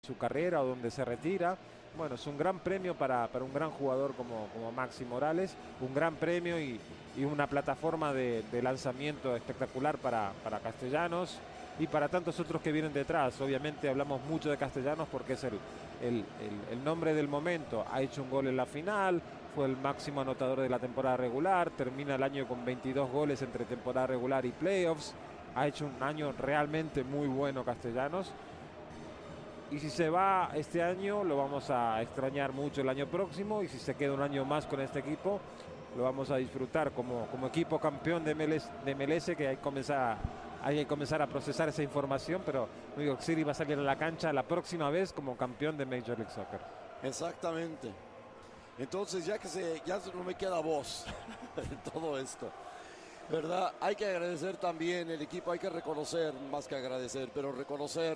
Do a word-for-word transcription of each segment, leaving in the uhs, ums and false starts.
su carrera o donde se retira. Bueno, es un gran premio para, para un gran jugador como, como Maxi Morales, un gran premio y, y una plataforma de, de lanzamiento espectacular para, para Castellanos y para tantos otros que vienen detrás. Obviamente hablamos mucho de Castellanos porque es el, el, el, el nombre del momento. Ha hecho un gol en la final, fue el máximo anotador de la temporada regular, termina el año con veintidós goles entre temporada regular y playoffs. Ha hecho un año realmente muy bueno Castellanos. Y si se va este año, lo vamos a extrañar mucho el año próximo. Y si se queda un año más con este equipo, lo vamos a disfrutar como, como equipo campeón de M L S, de M L S, que hay que, comenzar, hay que comenzar a procesar esa información. Pero New York City va a salir a la cancha la próxima vez como campeón de Major League Soccer. Exactamente. Entonces, ya que se, ya no me queda voz en todo esto, ¿verdad? Hay que agradecer también el equipo, hay que reconocer, más que agradecer, pero reconocer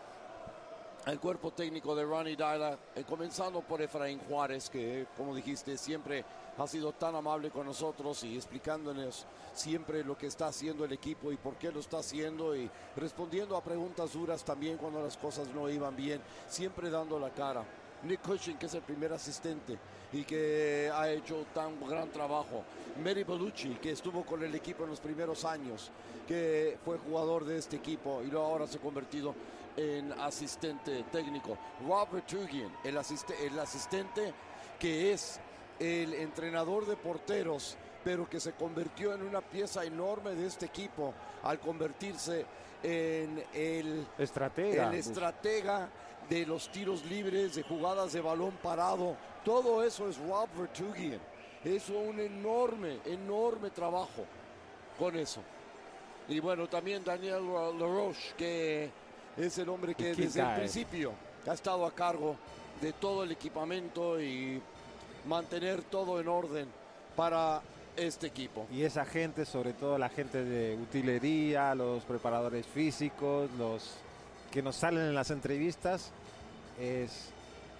el cuerpo técnico de Ronnie Deila, eh, comenzando por Efraín Juárez, que como dijiste siempre ha sido tan amable con nosotros y explicándonos siempre lo que está haciendo el equipo y por qué lo está haciendo y respondiendo a preguntas duras también cuando las cosas no iban bien, siempre dando la cara. Nick Cushing, que es el primer asistente y que ha hecho tan gran trabajo. Mary Bellucci, que estuvo con el equipo en los primeros años, que fue jugador de este equipo y luego ahora se ha convertido en asistente técnico. Robert Tugian, el, asiste, el asistente que es el entrenador de porteros, pero que se convirtió en una pieza enorme de este equipo al convertirse en el estratega, el estratega de los tiros libres, de jugadas de balón parado. Todo eso es Robert Tugian. Es un enorme, enorme trabajo con eso. Y bueno, también Daniel LaRoche, que es el hombre que desde el principio ha estado a cargo de todo el equipamiento y mantener todo en orden para este equipo. Y esa gente, sobre todo la gente de utilería, los preparadores físicos, los que nos salen en las entrevistas, es,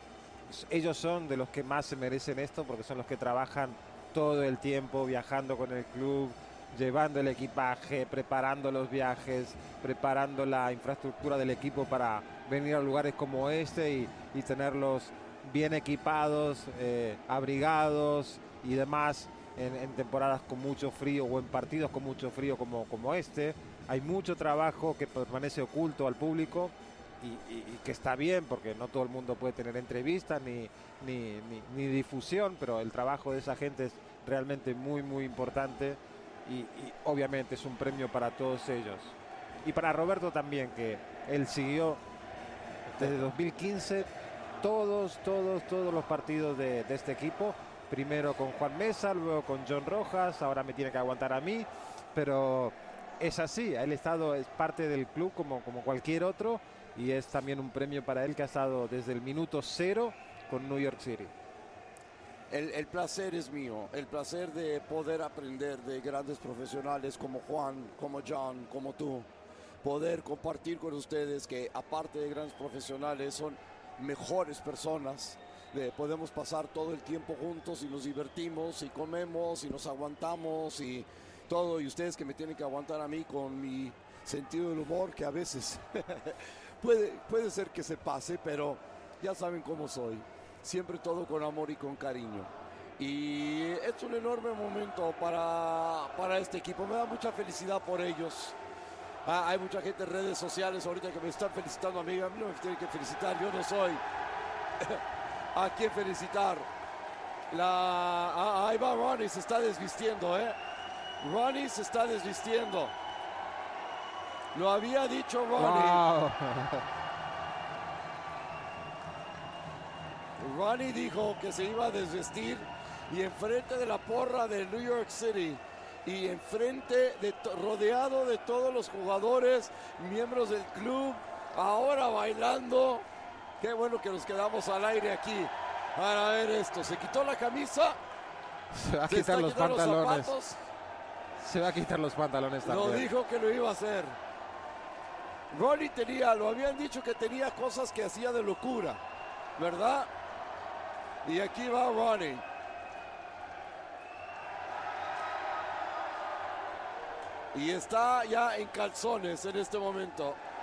ellos son de los que más se merecen esto porque son los que trabajan todo el tiempo viajando con el club, llevando el equipaje, preparando los viajes, preparando la infraestructura del equipo para venir a lugares como este y, y tenerlos bien equipados, eh, abrigados y demás en, en temporadas con mucho frío o en partidos con mucho frío como, como este. Hay mucho trabajo que permanece oculto al público y, y, y que está bien porque no todo el mundo puede tener entrevistas ni, ni, ni, ni difusión, pero el trabajo de esa gente es realmente muy muy importante. Y, y obviamente es un premio para todos ellos. Y para Roberto también, que él siguió desde dos mil quince todos, todos, todos los partidos de, de este equipo. Primero con Juan Mesa, luego con John Rojas, ahora me tiene que aguantar a mí. Pero es así, él ha estado, es parte del club como, como cualquier otro. Y es también un premio para él que ha estado desde el minuto cero con New York City. El, el placer es mío, el placer de poder aprender de grandes profesionales como Juan, como John, como tú, poder compartir con ustedes que aparte de grandes profesionales son mejores personas, eh, podemos pasar todo el tiempo juntos y nos divertimos y comemos y nos aguantamos y todo, y ustedes que me tienen que aguantar a mí con mi sentido del humor que a veces puede, puede ser que se pase, pero ya saben cómo soy. Siempre todo con amor y con cariño. Y es un enorme momento para, para este equipo. Me da mucha felicidad por ellos. Ah, hay mucha gente en redes sociales ahorita que me están felicitando a mí. A mí no me tienen que felicitar. Yo no soy a quién felicitar. La, ah, ahí va Ronnie, se está desvistiendo. ¿eh? Ronnie se está desvistiendo. Lo había dicho Ronnie. Wow. Ronnie dijo que se iba a desvestir y enfrente de la porra de New York City y enfrente de rodeado de todos los jugadores, miembros del club, ahora bailando. Qué bueno que nos quedamos al aire aquí para ver esto. Se quitó la camisa, se va a quitar los pantalones. Los se va a quitar los pantalones también. Lo dijo que lo iba a hacer. Ronnie tenía, lo habían dicho que tenía cosas que hacía de locura, ¿verdad? Y aquí va Ronnie. Y está ya en calzones en este momento.